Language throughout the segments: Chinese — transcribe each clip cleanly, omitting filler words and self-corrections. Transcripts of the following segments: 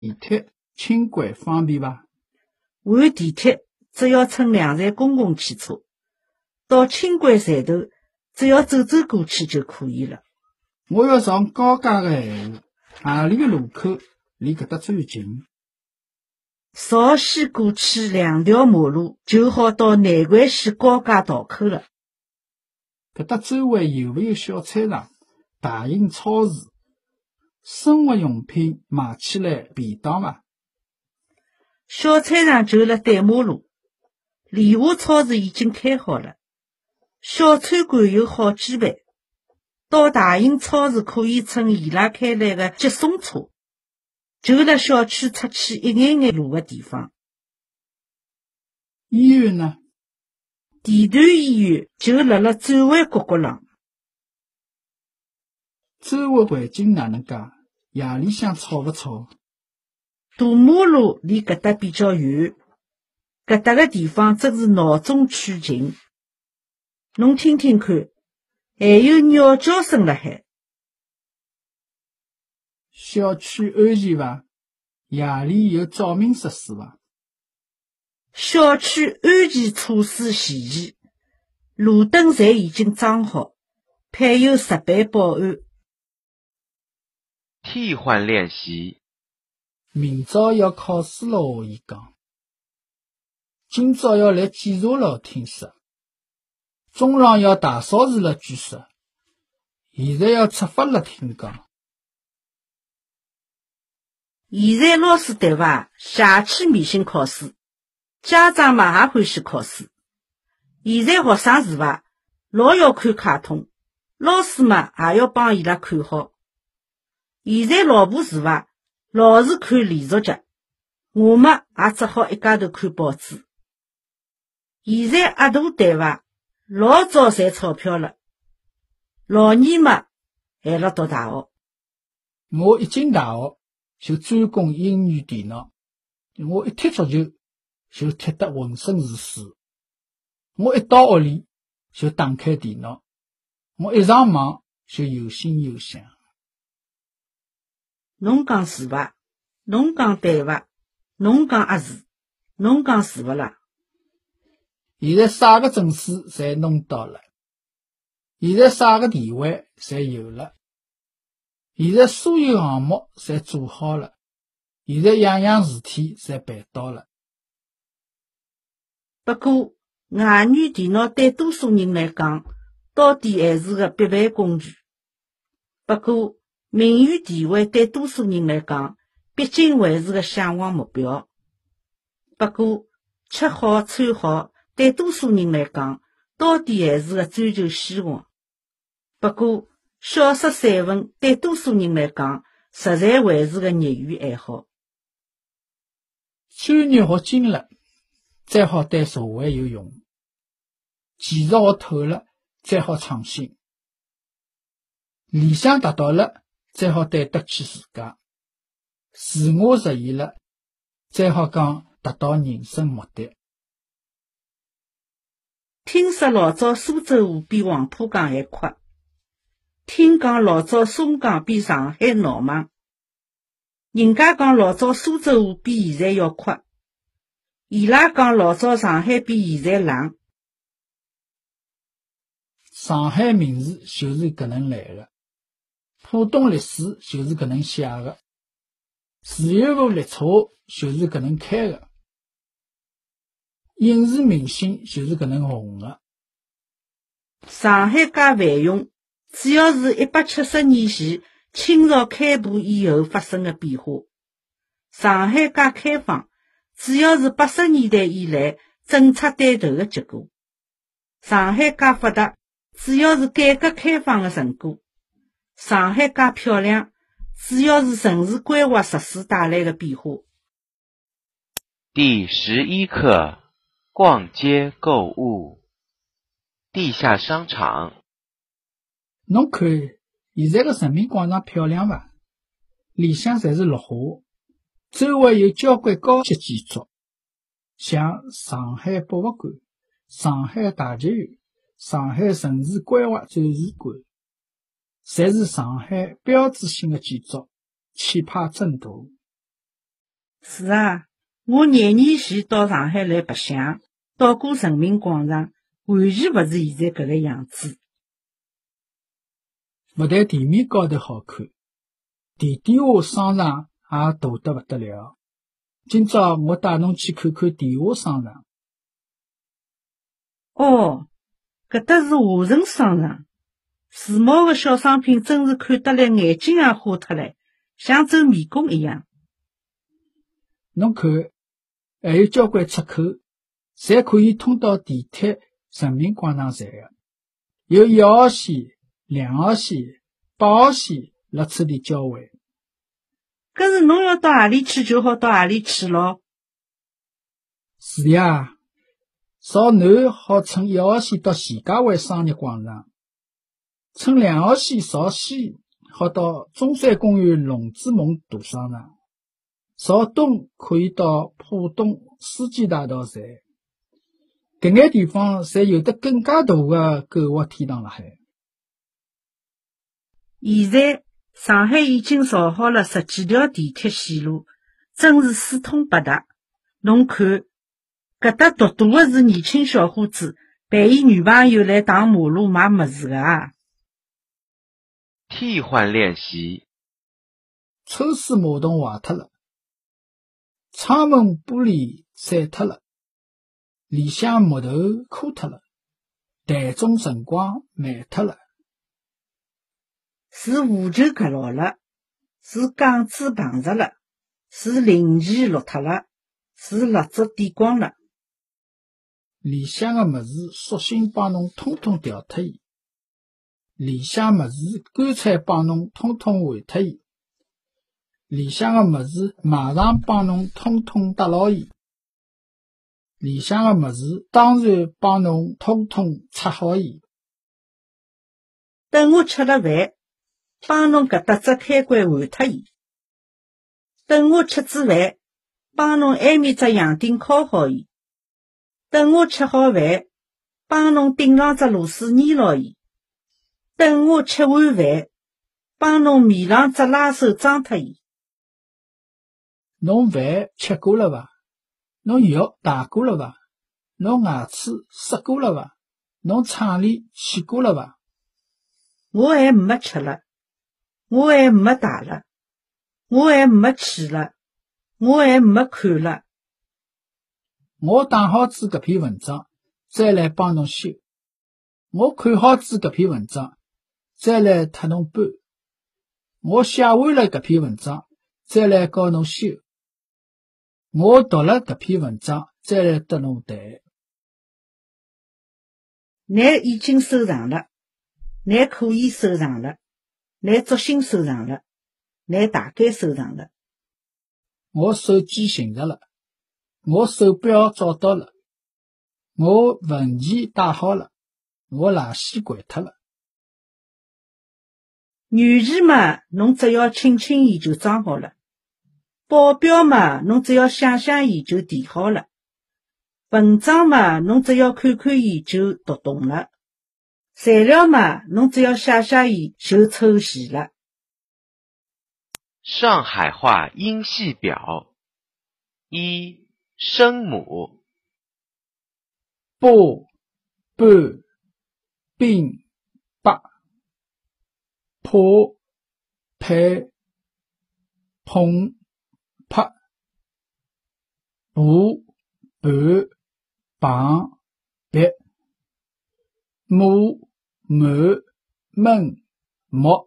地铁、轻轨方便伐？ 换地铁只要乘两站公共汽车，到轻轨站头只要走走过去就可以了。 我要上高架的闲话，何里个路口离搿搭最近？ 绍溪过去2条马路就好到南环线高架道口了。 搿搭周围有没有小菜场、大型超市？生活用品买起来便当伐？ 小菜场就辣对马路，联华超市已经开好了。小餐馆有好几盘，到大型超市可以乘伊拉开来的接送车，就辣小区出去一眼眼路的地方。 医院呢？ 地段医院就辣转弯角角浪。 周围环境哪能介？夜里向吵勿吵？ 大马路离搿搭比较远，搿搭个地方真是闹中取静。侬听听看，还有鸟叫声辣海。 小区安全伐？夜里有照明设施伐？ 小区安全措施齐全，路灯侪已经装好，配有10倍保安。 替换练习。 明朝要考试咯，伊讲。今朝要来检查咯，听说。中浪要大扫除了，据说。现在要出发了，听讲。 现在老师对伐？邪气迷信考试，家长嘛也欢喜考试。现在学生是伐？老要看卡通，老师嘛也要帮伊拉看好。现在老婆是伐？老是看连续剧，我嘛也只好一家头看报纸。现在阿大对伐？老早赚钞票了，老二嘛还辣读大学。 我一进大学就专攻英语电脑，我一踢足球就踢得浑身是水，我一到屋里就打开电脑，我一上网就有心有想。 侬讲是伐？侬讲对伐？侬讲也是，侬讲是勿啦？ 现在啥个证书侪弄到了，现在啥个地位侪有了，现在所有项目侪做好了，现在样样事体侪办到了。 不过，外语电脑对多数人来讲，到底还是个必备工具。不过，名誉地位对多数人来讲，毕竟还是个向往目标。不过，吃好穿好对多数人来讲，到底还是个追求希望。不过，小说散文对多数人来讲，实在还是个业余爱好。 专业学精了，才好对社会有用；技术学透了，才好创新；理想达到了，才好对得起自家；自我实现了，才好讲达到人生目的。 听说老早苏州河比黄浦江还阔，听讲老早松江比上海闹忙，人家讲老早苏州河比现在要阔，伊拉讲老早上海比现在冷。 上海名字就是搿能来的，浦东历史就是搿能写的，自由路列车就是搿能开的，影视明星就是搿能红的。 上海介繁荣，主要是170年前清朝开埠以后发生的变化。上海介开放，主要是80年代以来政策带头的结果。上海介发达，主要是改革开放的成果。上海介漂亮，主要是城市规划实施带来的变化。 第11课：逛街购物。地下商场。 侬看，现在的人民广场漂亮伐？里向侪是绿化，周围有交关高级建筑，像上海博物馆、上海大剧院、上海城市规划展示馆，侪是上海标志性的建筑，气派真大。 是啊，我廿年前到上海来白相，到过人民广场，完全勿是现在搿个样子。 勿但地面高头好看，地底下商场也大得勿得了。今朝我带侬去看看地下商场。 哦，搿搭是华城商场，时髦个小商品真是看得来眼睛也花脱了，像走迷宫一样。 侬看，还有交关出口，侪可以通到地铁人民广场站个，有1号线、2号线、8号线辣此地交汇。 搿是侬要到何里去就好到何里去咯。 是呀，朝南好乘1号线到徐家汇商业广场，乘2号线朝西好到中山公园龙之梦大商场，朝东可以到浦东世纪大道站。搿眼地方侪有得更加大个购物天堂辣海。 现在上海已经造好了10几条地铁线路，真是四通八达。侬看，搿搭独大的是年轻小伙子陪伊女朋友来打马路买物事个啊。 替换练习。 抽水马桶坏脱了，窗门玻璃散脱了，里向木头磕脱了，台中辰光慢脱了。 是扶球夹牢了，是杠子碰着了，是零件落脱了，是蜡烛点光了。 里向个物事索性帮侬统统调脱伊，里向物事干脆帮侬统统还脱伊，里向个物事马上帮侬统统搭牢伊，里向个物事当然帮侬统统拆好伊。 等我吃了饭，帮侬搿搭只开关换脱伊。等我吃煮饭，帮侬埃面只洋钉敲好伊。等我吃好饭，帮侬顶上只螺丝粘牢伊。等我吃完饭，帮侬面上只拉手装脱伊。 侬饭吃过了伐？侬药打过了伐？侬牙齿刷过了伐？侬厂里去过了伐？ 我还没吃了，我还没打了，我还没去了，我还没看了。 我打好子搿篇文章，再来帮侬修；我看好子搿篇文章，再来替侬搬；我写完了搿篇文章，再来教侬修；我读了搿篇文章，再来搭侬谈。 㑚已经收场了，㑚可以收场了，㑚作兴收场了，㑚大概收场了。 我手机寻着了，我手表找到了，我文件带好了，我垃圾掼脱了。 软件嘛，侬只要清清伊就装好了；报表嘛，侬只要想想伊就填好了；文章嘛，侬只要看看伊就读懂了；材料嘛，侬只要写写伊就抽齐了。 上海话音系表。1. 声母。 波、半、并、八、破、配、碰、拍、步、半、旁、别、母、满、闷、木、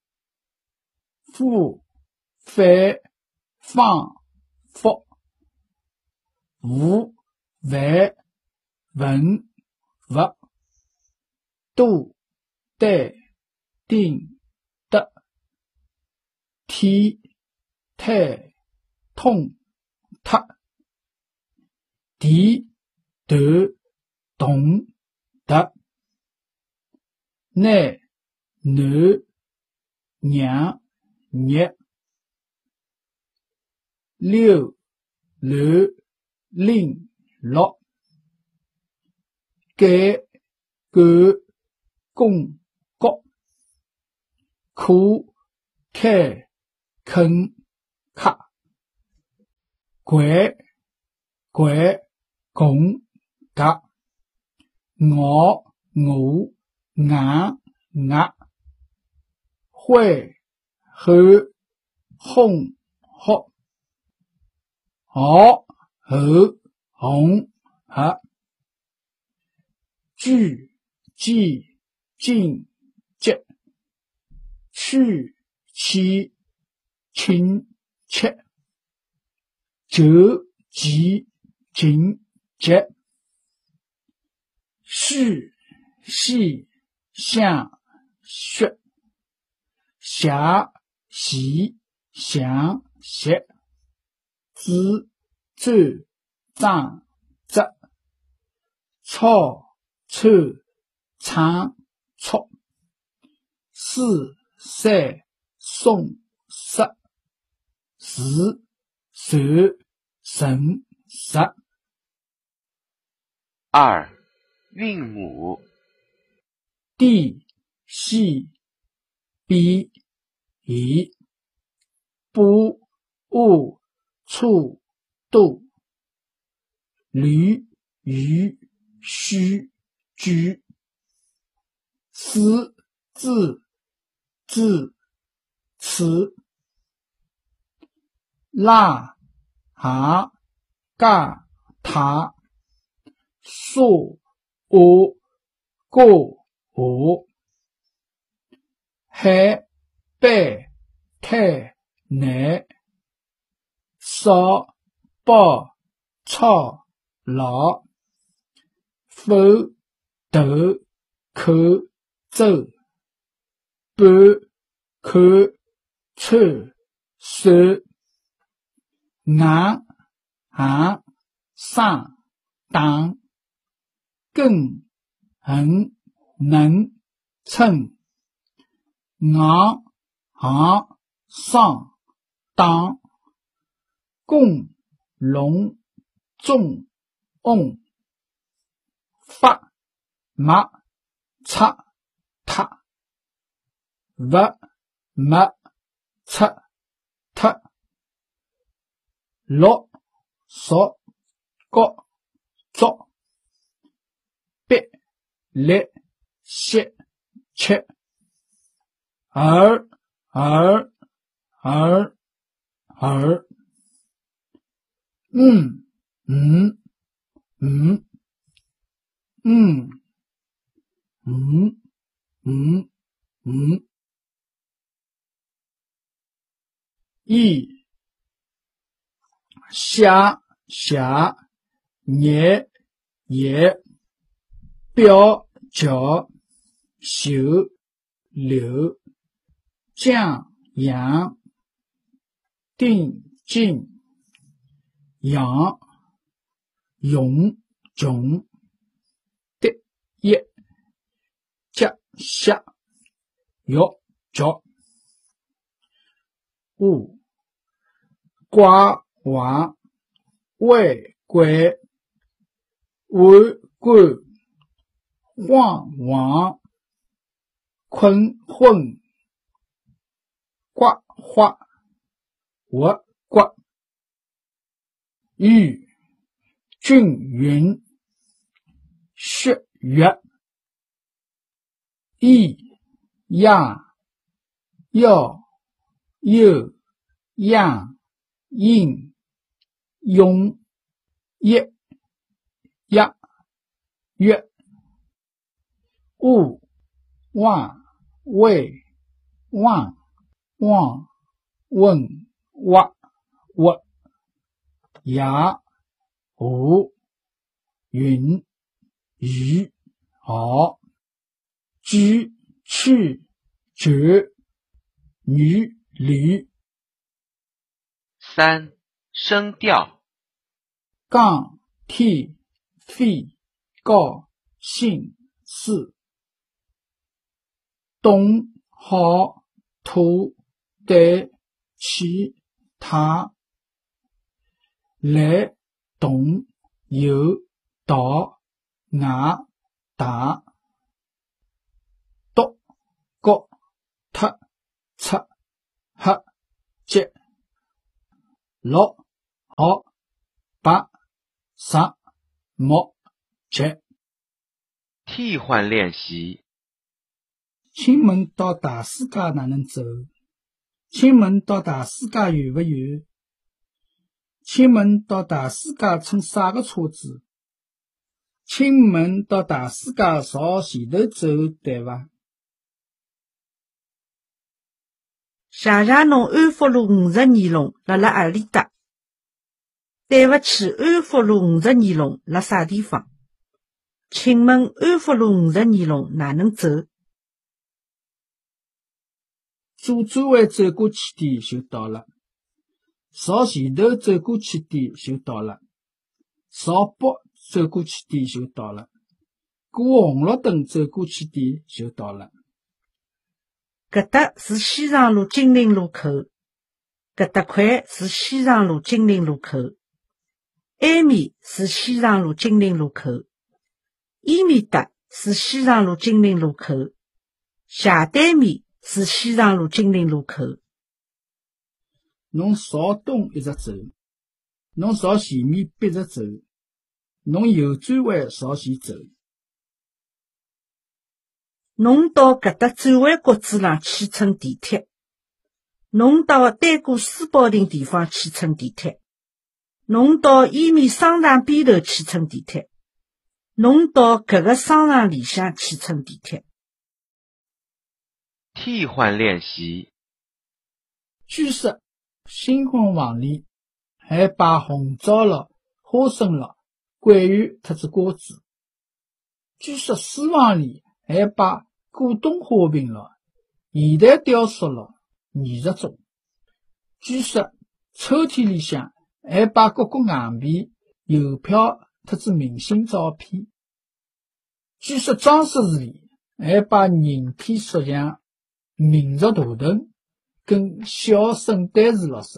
夫、反、方、复、无、万、文、vật, 度、代、定、得、体、态、通、特、地、头、动、得、内、南、让、热、溜、乱、拎、落、改、赶、攻、角、可、开、垦、克。 掼掼拱格咬我硬压会后哄喝学后红合聚集进节去其亲切就急紧节续细相血狭细详斜子周张则操凑长促四三松实时手神实 2. 韵母地西比乙不物处度驴鱼须居思字字词拉哈嘎塔说我过我海北太南少包操劳否头口走半看穿手硬行上当更横能称昂行上当共龙众翁发马擦他不没擦他落索角作别列些切儿嗯嗯嗯嗯嗯嗯嗯一下下捏也表角手流降阳定静阳用种的一接下药脚五瓜娃外归为归晃王困混刮花我刮玉均匀血月一呀要右样应用一呀月物望为望望问挖我牙无云鱼好居去绝女驴 3. 声调杠替费高兴四东好土对其他来东有到牙打独国特测黑节六好 8、10、木、7。 替换练习。 请问到大世界哪能走？请问到大世界远不远？请问到大世界乘啥个车子？请问到大世界朝前头走，对伐？ 谢谢侬安福路52弄辣辣何里搭？对勿起，安福路52弄辣啥地方？请问安福路52弄哪能走？ 左转弯走过去点就到了，朝前头走过去点就到了，朝北走过去点就到了，过红绿灯走过去点就到了。 搿搭是西长路金陵路口，搿搭块是西长路金陵路口，埃面是西长路金陵路口，伊面搭是西长路金陵路口，斜对面是西长路金陵路口。 侬朝东一直走，侬朝前面逼着走，侬右转弯朝前走。 侬到搿搭转弯角子上去乘地铁，侬到对过书报亭地方去乘地铁，侬到伊面商场边头去乘地铁，侬到搿个商场里向去乘地铁。 替换练习。 据说新婚房里还摆红枣了、花生了、桂圆特子瓜子。据说书房里还摆果冻花瓶了、现代雕塑了、艺术中。据说抽屉里向还摆各个硬币、邮票特子明星照片。据说装饰室里还摆人体塑像、民族图腾跟小圣诞树老师。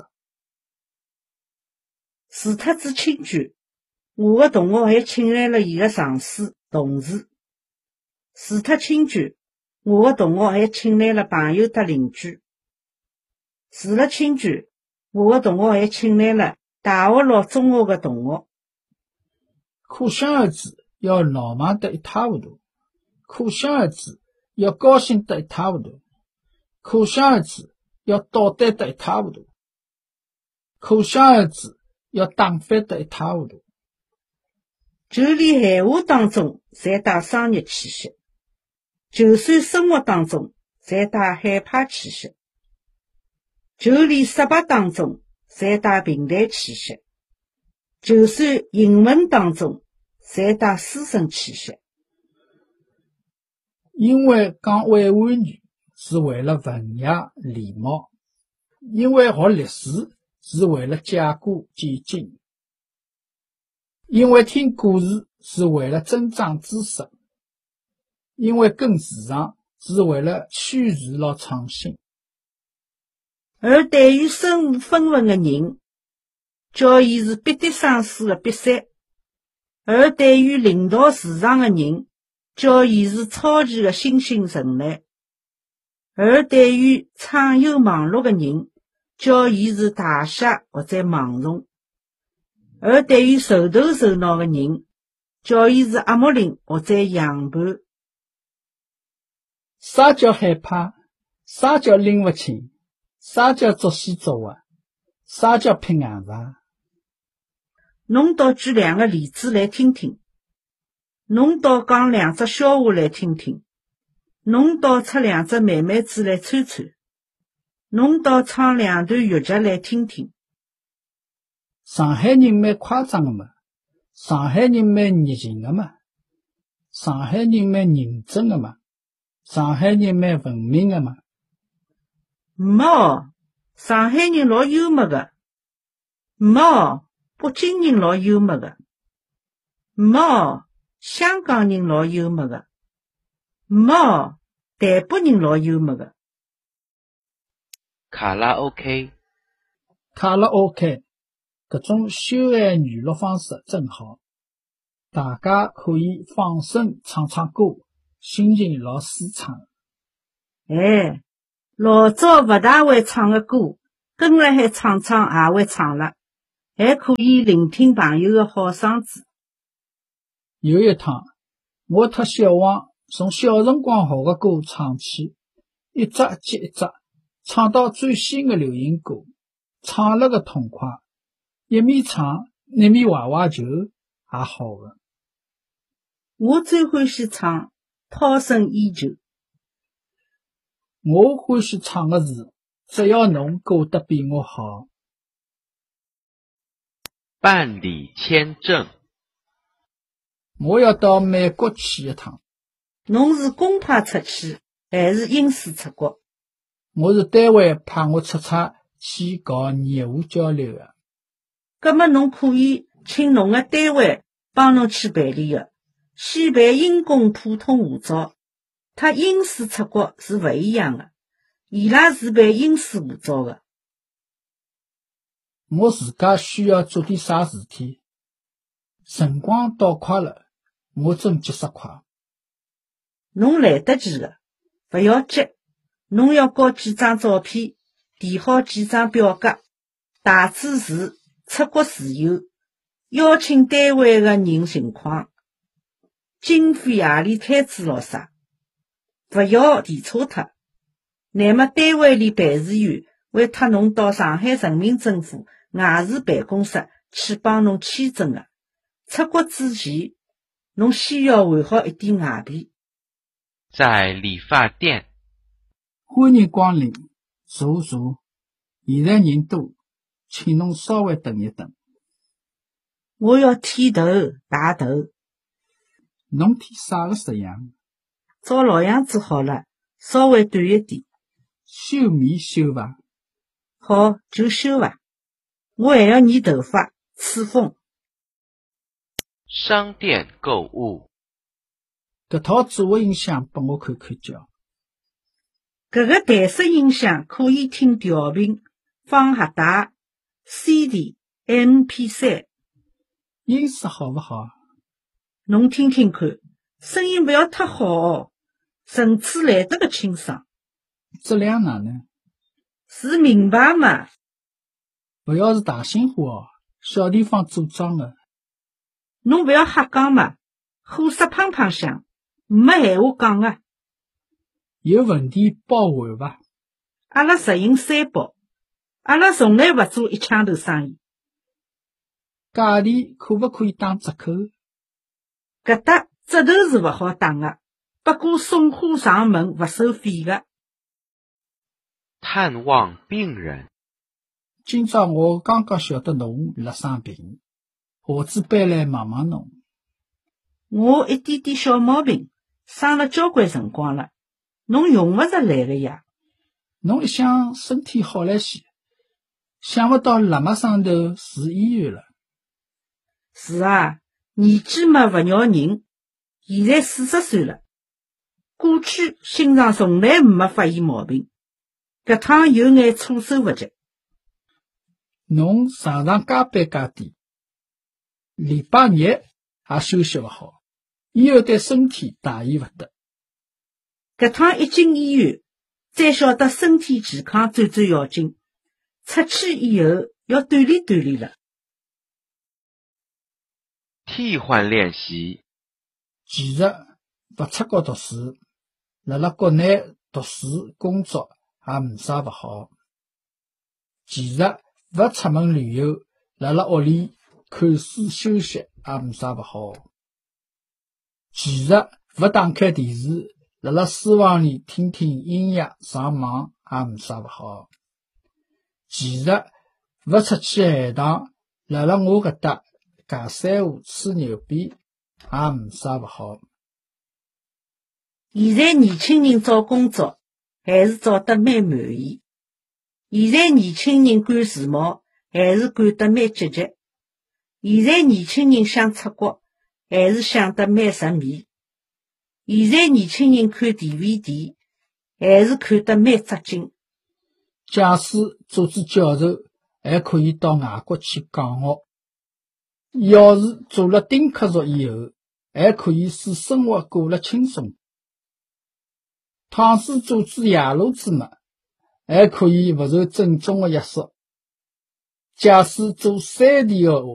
除脱子亲眷，我的同学还请来了伊的上司、同事。除脱亲眷，我的同学还请来了朋友和邻居。除了亲眷，我的同学还请来了大学咯中学的同学。 可想而知，要闹忙得一塌糊涂，可想而知，要高兴得一塌糊涂，可想而知，要捣蛋得一塌糊涂，可想而知，要打翻得一塌糊涂。 就连闲话当中侪带商业气息，就算生活当中侪带害怕气息，就连失败当中侪带平淡气息，就算英文当中侪带书生气息。 因为讲会话语是为了文雅礼貌，因为学历史是为了解古见今，因为听故事是为了增长知识，因为跟时尚是为了趋势和创新。 而对于身无分文的人，叫伊是笔滴生水的笔山；而对于领导市场的人，叫伊是超前的新兴人类；而对于畅游网络的人，叫伊是大侠或者盲从；而对于受头受脑的人，叫伊是阿木林或者洋盘。 啥叫害怕？啥叫拎不清？啥叫作戏作画？啥叫拼硬上？ 侬倒举两个例子来听听，侬倒讲两只笑话来听听，侬倒出两只慢慢子来串串，侬倒唱两段豫剧来听听。 上海人蛮夸张的嘛，上海人蛮热情的嘛，上海人蛮认真的嘛，上海人蛮文明的嘛。 没，上海人老幽默的。没，北京人老幽默的。没，香港人老幽默的。没，台北人老幽默的。 卡拉 OK。 卡拉 OK 搿种休闲娱乐方式真好，大家可以放声唱唱歌，心情老舒畅。 哎，老早勿大会唱的歌，跟了海唱唱也会唱了。 还可以聆听朋友的好嗓子。 有一趟，我和小王从小辰光学的歌唱起，一只接一只，唱到最新的流行歌，唱了个痛快，一面唱一面怀怀旧，也好的。 我最欢喜唱涛声依旧。 我欢喜唱的是只要侬过得比我好。 办理签证。 我要到美国去一趟。 侬是公派出去还是因私出国？ 我是单位派我出差去搞业务交流的。 葛末侬可以请侬的单位帮侬去办理的，先办因公普通护照，它因私出国是勿一样的，伊拉是办因私护照的。 我自家需要做点啥事体，辰光倒快了，我真急死快。 侬来得及的，勿要急。侬要交几张照片，填好几张表格，大致是出国事由，邀请单位的人情况，经费何里摊子咯啥，勿要填错脱。乃末单位里办事员会托侬到上海人民政府外事办公室去帮侬签证的。出国之前，侬先要还好一点外币。 在理发店。 欢迎光临，坐坐。现在人多，请侬稍微等一等。 我要剃头、洗头。 侬剃啥个式样？ 照老样子好了，稍微短一点。 修眉修伐？ 好，就修伐。我还要染头发、吹风。 商店购物。 搿套组合音响拨我看看叫。 搿个台式音响可以听调频、放盒带、CD、MP3。 音质好勿好？ 侬听听看，声音勿要太好哦，层次来得个清爽。 质量哪能？ 是名牌嘛？ 勿要是大新货哦，小地方组装的。 侬勿要瞎讲嘛，货色胖胖响，没闲话讲啊。 有问题报还伐？ 阿拉实行三包，阿拉从来勿做一枪头生意。 价钿可勿可以打折扣？ 搿搭折头是勿好打的，不过送货上门勿收费的。 探望病人。 今朝我刚刚晓得侬辣生病，下次搬来望望侬。 我一点点小毛病，生了交关辰光了，侬用勿着来个呀。 侬一向身体好来些，想勿到辣马上头住医院了。 是啊，年纪嘛勿饶人，现在40岁了。过去心脏从来没发现毛病，搿趟有眼措手不及。 侬常常加班加点，礼拜日也休息勿好，以后对身体大意勿得。 搿趟一进医院，才晓得身体健康最要紧。出去以后要锻炼锻炼了。 替换练习。 其实勿出国读书，辣国内读书工作也没啥勿好。其实勿出门旅游，辣屋里看书休息也没啥勿好。其实勿打开电视，辣书房里听听音乐上网也没啥勿好。其实勿出去闲荡，辣我搿搭讲三胡吹牛逼也没啥勿好。 现在年轻人找工作还是找得蛮满意。现在年轻人赶时髦还是赶得蛮积极。现在年轻人想出国还是想得蛮入迷。现在年轻人看 DVD 还是看得蛮扎劲。 假使做教授，还可以到外国去讲学。要是做了丁克族以后，还可以使生活过了轻松。倘使做夜路子嘛，还可以勿受正宗的约束。 假使做3题的话，